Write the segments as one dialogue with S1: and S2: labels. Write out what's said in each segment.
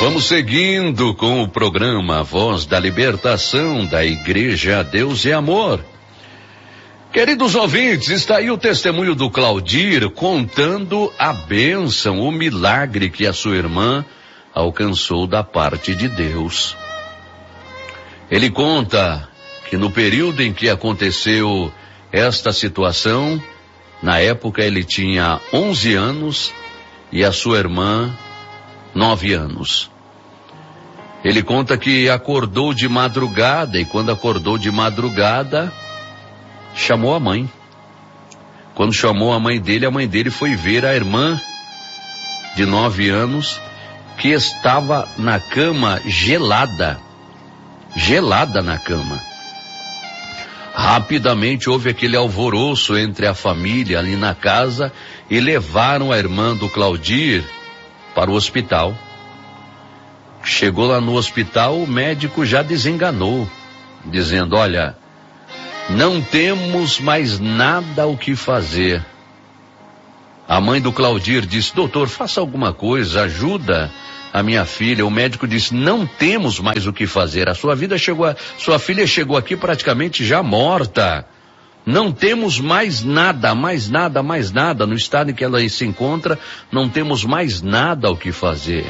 S1: Vamos seguindo com o programa Voz da Libertação da Igreja Deus e Amor. Queridos ouvintes, está aí o testemunho do Claudir contando a bênção, o milagre que a sua irmã alcançou da parte de Deus. Ele conta que no período em que aconteceu esta situação, na época ele tinha 11 anos e a sua irmã 9 anos. Ele conta que acordou de madrugada e quando acordou de madrugada, chamou a mãe. Quando chamou a mãe dele foi ver a irmã de 9 anos que estava na cama gelada na cama. Rapidamente houve aquele alvoroço entre a família ali na casa e levaram a irmã do Claudir para o hospital. Chegou lá no hospital, o médico já desenganou, dizendo: olha, não temos mais nada o que fazer. A mãe do Claudir disse: doutor, faça alguma coisa, ajuda a minha filha. O médico disse: não temos mais o que fazer, sua filha chegou aqui praticamente já morta. Não temos mais nada, no estado em que ela se encontra, não temos mais nada o que fazer.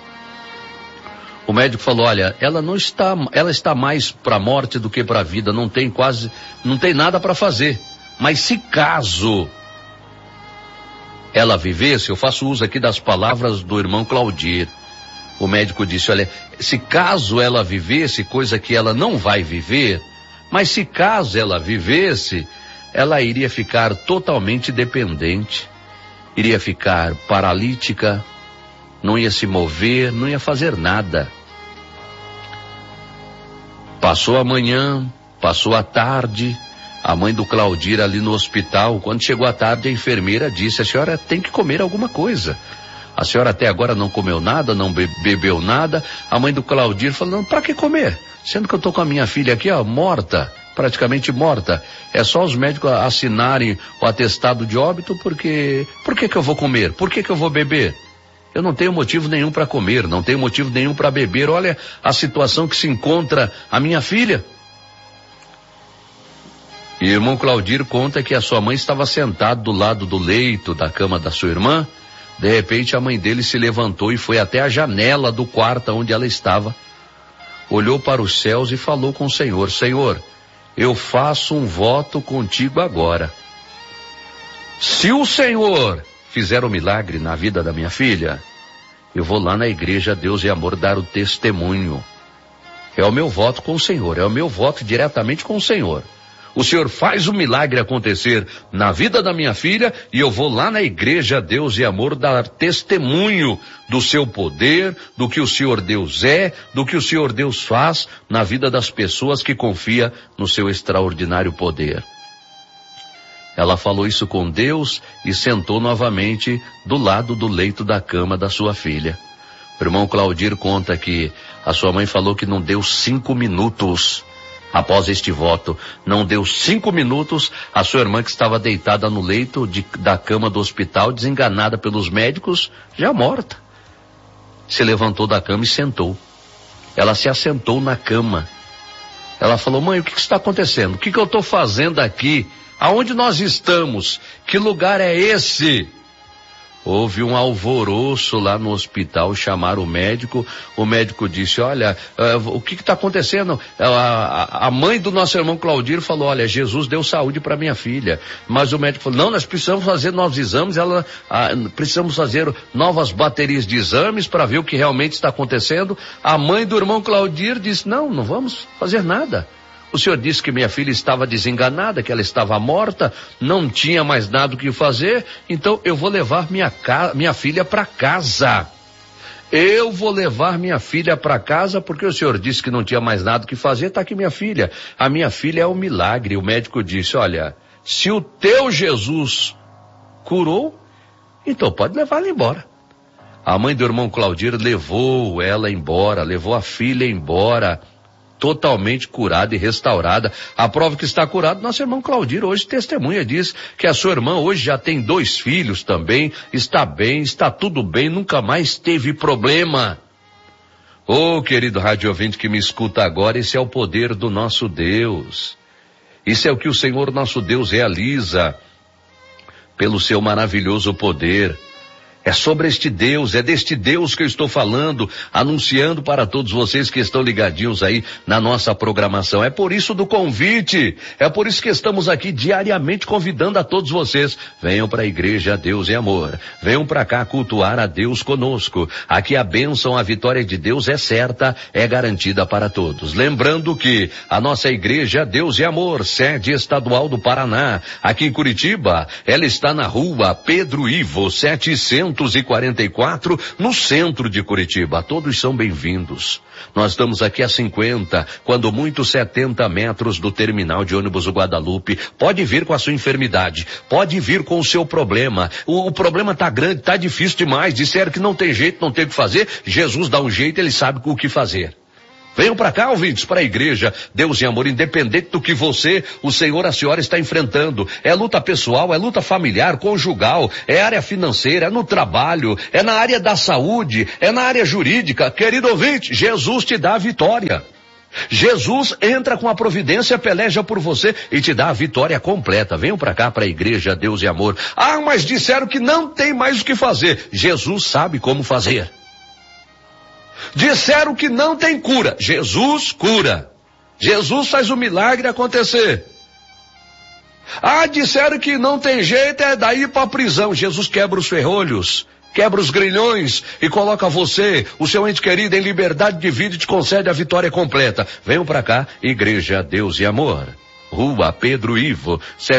S1: O médico falou: olha, ela está mais para a morte do que para a vida, não tem nada para fazer. Mas se caso ela vivesse, eu faço uso aqui das palavras do irmão Claudir. O médico disse: olha, se caso ela vivesse, coisa que ela não vai viver, mas se caso ela vivesse, ela iria ficar totalmente dependente, iria ficar paralítica, não ia se mover, não ia fazer nada. Passou a manhã, passou a tarde, a mãe do Claudir ali no hospital. Quando chegou a tarde, a enfermeira disse: a senhora tem que comer alguma coisa. A senhora até agora não comeu nada, não bebeu nada. A mãe do Claudir falou: não, para que comer? Sendo que eu estou com a minha filha aqui, ó, morta, praticamente morta. É só os médicos assinarem o atestado de óbito, porque... Por que eu vou comer? Por que eu vou beber? Eu não tenho motivo nenhum para comer, não tenho motivo nenhum para beber. Olha a situação que se encontra a minha filha. E o irmão Claudir conta que a sua mãe estava sentada do lado do leito da cama da sua irmã. De repente a mãe dele se levantou e foi até a janela do quarto onde ela estava. Olhou para os céus e falou com o Senhor: Senhor, eu faço um voto contigo agora. Se o Senhor fizer um milagre na vida da minha filha, eu vou lá na igreja Deus e Amor dar o testemunho. É o meu voto com o Senhor, é o meu voto diretamente com o Senhor. O Senhor faz o milagre acontecer na vida da minha filha e eu vou lá na igreja Deus e Amor dar testemunho do seu poder, do que o Senhor Deus é, do que o Senhor Deus faz na vida das pessoas que confia no seu extraordinário poder. Ela falou isso com Deus e sentou novamente do lado do leito da cama da sua filha. O irmão Claudir conta que a sua mãe falou que não deu 5 minutos após este voto. Não deu 5 minutos, a sua irmã, que estava deitada no leito da cama do hospital, desenganada pelos médicos, já morta, se levantou da cama e sentou. Ela se assentou na cama. Ela falou: mãe, o que está acontecendo? O que eu estou fazendo aqui? Aonde nós estamos? Que lugar é esse? Houve um alvoroço lá no hospital, chamaram o médico disse: olha, o que está acontecendo? A mãe do nosso irmão Claudir falou: olha, Jesus deu saúde para minha filha. Mas o médico falou: não, nós precisamos fazer novos exames, precisamos fazer novas baterias de exames para ver o que realmente está acontecendo. A mãe do irmão Claudir disse: não vamos fazer nada. O senhor disse que minha filha estava desenganada, que ela estava morta, não tinha mais nada o que fazer, então eu vou levar minha filha para casa. Eu vou levar minha filha para casa porque o senhor disse que não tinha mais nada o que fazer, está aqui minha filha. A minha filha é um milagre. O médico disse: olha, se o teu Jesus curou, então pode levar ela embora. A mãe do irmão Claudir levou ela embora, levou a filha embora, totalmente curada e restaurada. A prova que está curado, nosso irmão Claudir hoje testemunha, diz que a sua irmã hoje já tem 2 filhos também, está bem, está tudo bem, nunca mais teve problema. Ô, querido rádio ouvinte que me escuta agora, esse é o poder do nosso Deus. Isso é o que o Senhor nosso Deus realiza pelo seu maravilhoso poder. É sobre este Deus, é deste Deus que eu estou falando, anunciando para todos vocês que estão ligadinhos aí na nossa programação. É por isso do convite, é por isso que estamos aqui diariamente convidando a todos vocês. Venham para a igreja Deus e Amor, venham para cá cultuar a Deus conosco. Aqui a bênção, a vitória de Deus é certa, é garantida para todos. Lembrando que a nossa igreja Deus e Amor, sede estadual do Paraná, aqui em Curitiba, ela está na rua Pedro Ivo, 744, no centro de Curitiba. Todos são bem-vindos. Nós estamos aqui a 50, quando muito 70 metros do terminal de ônibus do Guadalupe. Pode vir com a sua enfermidade, pode vir com o seu problema. O problema tá grande, tá difícil demais. Disseram que não tem jeito, não tem o que fazer. Jesus dá um jeito, ele sabe o que fazer. Venham para cá, ouvintes, para a igreja Deus e Amor, independente do que você, o senhor, a senhora está enfrentando. É luta pessoal, é luta familiar, conjugal, é área financeira, é no trabalho, é na área da saúde, é na área jurídica. Querido ouvinte, Jesus te dá a vitória. Jesus entra com a providência, peleja por você e te dá a vitória completa. Venham para cá, para a igreja Deus e Amor. Ah, mas disseram que não tem mais o que fazer. Jesus sabe como fazer. Disseram que não tem cura. Jesus cura. Jesus faz o milagre acontecer. Ah, disseram que não tem jeito, é daí para a prisão. Jesus quebra os ferrolhos, quebra os grilhões e coloca você, o seu ente querido, em liberdade de vida e te concede a vitória completa. Venham para cá, igreja Deus e Amor. Rua Pedro Ivo,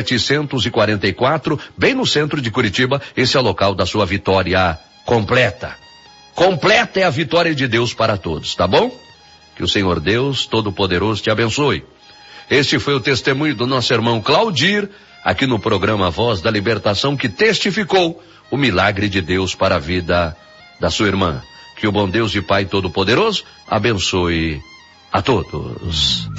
S1: 744, bem no centro de Curitiba. Esse é o local da sua vitória completa. Completa é a vitória de Deus para todos, tá bom? Que o Senhor Deus Todo-Poderoso te abençoe. Este foi o testemunho do nosso irmão Claudir, aqui no programa Voz da Libertação, que testificou o milagre de Deus para a vida da sua irmã. Que o bom Deus e Pai Todo-Poderoso abençoe a todos.